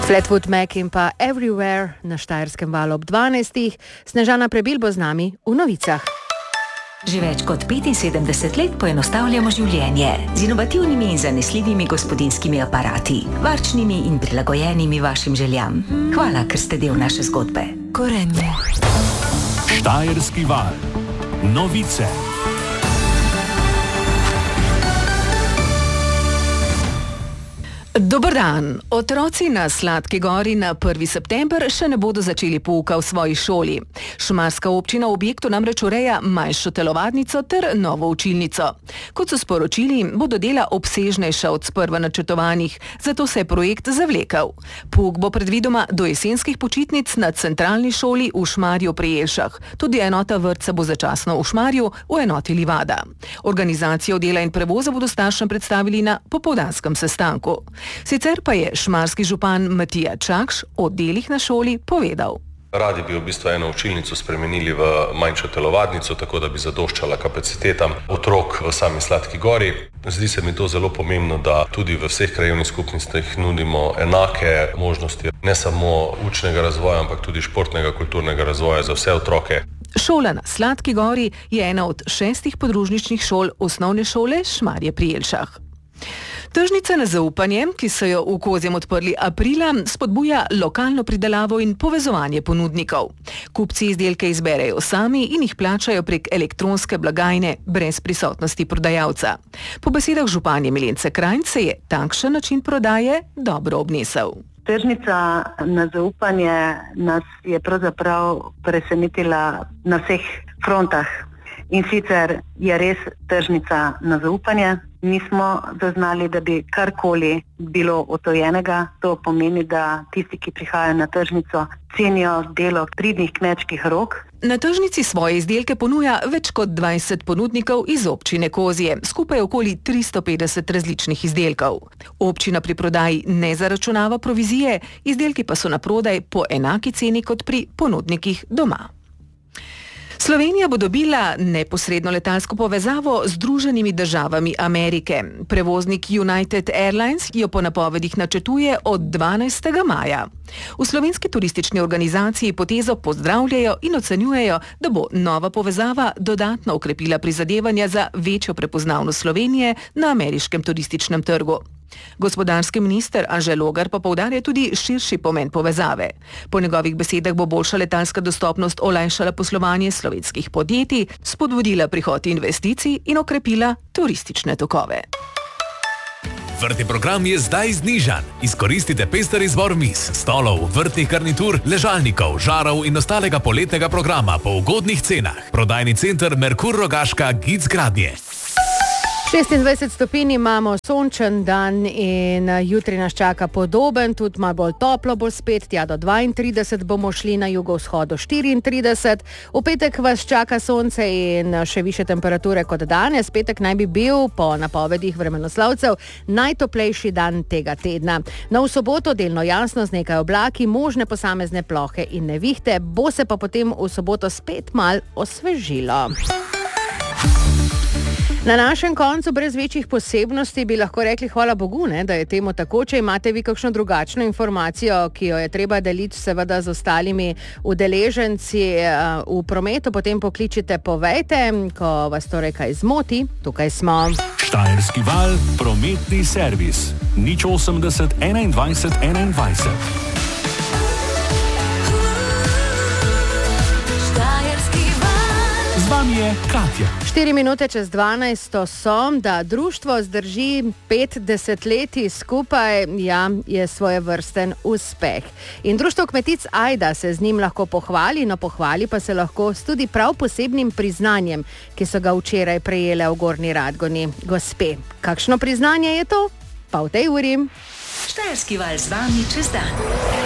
Fleetwood Mac in pa Everywhere na Štajerskem valu ob 12. Snežana Prebil bo z nami v novicah. Že več kot 75 let poenostavljamo življenje z inovativnimi in zanesljivimi gospodinjskimi aparati, varčnimi in prilagojenimi vašim željam. Hvala, ker ste del naše zgodbe. Gorenje. Štajerski val. Novice. Dober dan. Otroci na Sladki gori na 1. september še ne bodo začeli pouka v svoji šoli. Šmarska občina v objektu namreč ureja manjšo telovadnico ter novo učilnico. Kot so sporočili, bodo dela obsežnejša od sprva načrtovanih, zato se je projekt zavlekel. Pouk bo predvidoma do jesenskih počitnic na centralni šoli v Šmarju pri Jelšah. Tudi enota vrtca bo začasno v Šmarju, v enoti Livada. Organizacijo dela in prevoza bodo staršem predstavili na popoldanskem sestanku. Sicer pa je šmarski župan Matija Čakš o delih na šoli povedal. Radi bi v bistvu eno učilnico spremenili v manjšo telovadnico, tako da bi zadoščala kapacitetam otrok v sami Sladki gori. Zdi se mi to zelo pomembno, da tudi v vseh krajevnih skupnostih nudimo enake možnosti, ne samo učnega razvoja, ampak tudi športnega, kulturnega razvoja za vse otroke. Šola na Sladki gori je ena od 6 podružničnih šol osnovne šole Šmarje pri Jelšah. Tržnica na zaupanje, ki so jo v Kozjem odprli aprila, spodbuja lokalno pridelavo in povezovanje ponudnikov. Kupci izdelke izberejo sami in jih plačajo prek elektronske blagajne brez prisotnosti prodajalca. Po besedah županje Milence Krajnc se je takšen način prodaje dobro obnesel. Tržnica na zaupanje nas je pravzaprav presenetila na vseh frontah. In sicer je res tržnica na zaupanje. Nismo zaznali, da bi karkoli bilo odtujenega. To pomeni, da tisti, ki prihajajo na tržnico, cenijo delo pridnih kmečkih rok. Na tržnici svoje izdelke ponuja več kot 20 ponudnikov iz občine Kozje, skupaj okoli 350 različnih izdelkov. Občina pri prodaji ne zaračunava provizije, izdelki pa so na prodaj po enaki ceni kot pri ponudnikih doma. Slovenija bo dobila neposredno letalsko povezavo z Združenimi državami Amerike. Prevoznik United Airlines jo po napovedih načrtuje od 12. maja. V slovenski turistični organizaciji potezo pozdravljajo in ocenjujejo, da bo nova povezava dodatno okrepila prizadevanja za večjo prepoznavnost Slovenije na ameriškem turističnem trgu. Gospodarski minister Anže Logar pa poudarja tudi širši pomen povezave. Po njegovih besedah bo boljša letalska dostopnost olajšala poslovanje slovenskih podjetij, spodbudila prihod investicij in okrepila turistične tokove. Vrtni program je zdaj znižan. Izkoristite pester izbor miz, stolov, vrtnih garnitur, ležalnikov, žarov in ostalega poletnega programa po ugodnih cenah. Prodajni center Merkur Rogaška Gic Gradnje. 26 stopinj imamo, sončen dan in jutri nas čaka podoben, tudi malo bolj toplo bo spet, tja do 32 bomo šli, na jugovzhodu 34. V petek vas čaka sonce in še više temperature kot danes. Petek naj bi bil po napovedih vremenoslavcev najtoplejši dan tega tedna. No, v soboto delno jasno z nekaj oblaki, možne posamezne plohe in nevihte, bo se pa potem v soboto spet mal osvežilo. Na našem koncu brez večjih posebnosti bi lahko rekli hvala Bogu, da je temu tako. Če imate vi kakšno drugačno informacijo, ki jo je treba deliti seveda z ostalimi udeleženci v prometu, potem pokličite, povejte, ko vas torej kaj zmoti. Tukaj smo. Štajerski val, prometni servis. 080 21 21. Z vami je Katja. 4 minute čez 12 so, da društvo zdrži 50 leti skupaj, je svojevrsten uspeh. In društvo kmetic Ajda se z njim lahko pohvali, no pohvali pa se lahko s tudi prav posebnim priznanjem, ki so ga včeraj prejele v Gornji Radgoni gospe. Kakšno priznanje je to? Pa v tej uri. Štajerski val z vami čez dan.